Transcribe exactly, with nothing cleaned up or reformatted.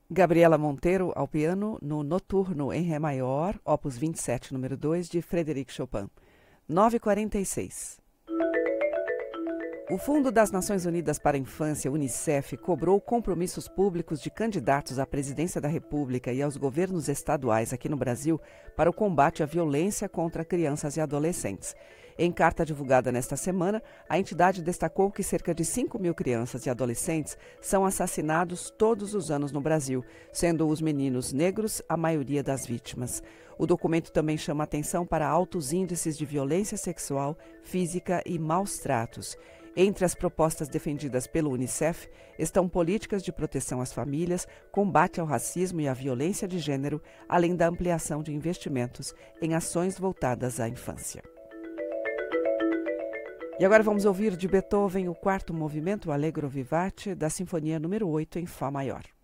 Gabriela Monteiro, ao piano, no Noturno em Ré maior, opus vinte e sete, número dois, de Frédéric Chopin. nove e quarenta e seis. O Fundo das Nações Unidas para a Infância, Unicef, cobrou compromissos públicos de candidatos à presidência da República e aos governos estaduais aqui no Brasil para o combate à violência contra crianças e adolescentes. Em carta divulgada nesta semana, a entidade destacou que cerca de cinco mil crianças e adolescentes são assassinados todos os anos no Brasil, sendo os meninos negros a maioria das vítimas. O documento também chama atenção para altos índices de violência sexual, física e maus tratos. Entre as propostas defendidas pelo Unicef estão políticas de proteção às famílias, combate ao racismo e à violência de gênero, além da ampliação de investimentos em ações voltadas à infância. E agora vamos ouvir de Beethoven o quarto movimento, Allegro Vivace, da Sinfonia número oito em Fá maior.